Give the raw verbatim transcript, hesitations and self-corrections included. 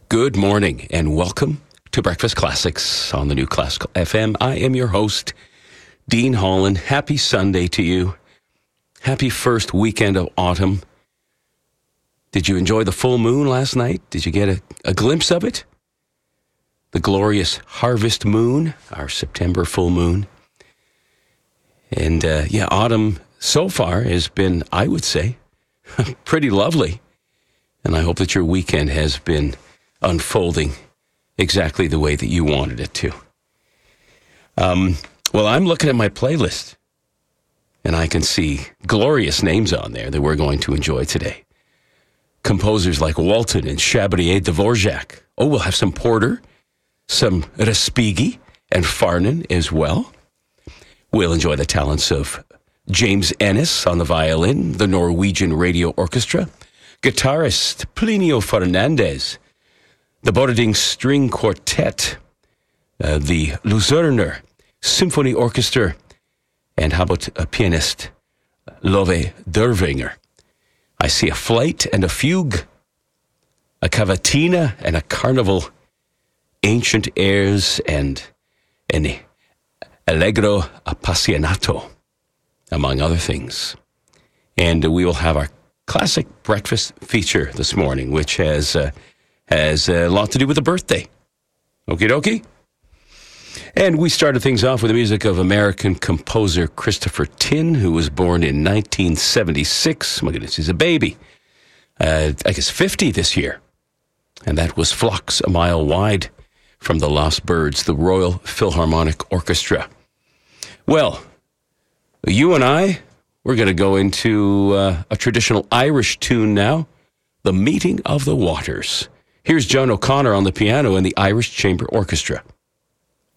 Good morning and welcome to Breakfast Classics on the New Classical F M. I am your host, Dean Holland. Happy Sunday to you. Happy first weekend of autumn. Did you enjoy the full moon last night? Did you get a, a glimpse of it? The glorious harvest moon, our September full moon. And uh, yeah, autumn so far has been, I would say, pretty lovely. And I hope that your weekend has been unfolding exactly the way that you wanted it to. Um, well, I'm looking at my playlist, and I can see glorious names on there that we're going to enjoy today. Composers like Walton and Chabrier Dvorak. Oh, we'll have some Porter, some Respighi, and Farnon as well. We'll enjoy the talents of James Ennis on the violin, the Norwegian Radio Orchestra, guitarist Plinio Fernandez, the Boroding String Quartet, uh, the Luzerner Symphony Orchestra, and how about a pianist, Love Dervinger. I see a flight and a fugue, a cavatina and a carnival, ancient airs and an allegro appassionato, among other things. And we will have our classic breakfast feature this morning, which has uh, has a lot to do with a birthday. Okie dokie. And we started things off with the music of American composer Christopher Tin, who was born in nineteen seventy-six. My goodness, he's a baby. Uh, I guess fifty this year. And that was Flocks a Mile Wide from the Lost Birds, the Royal Philharmonic Orchestra. Well, you and I, we're going to go into uh, a traditional Irish tune now, The Meeting of the Waters. Here's John O'Connor on the piano and the Irish Chamber Orchestra.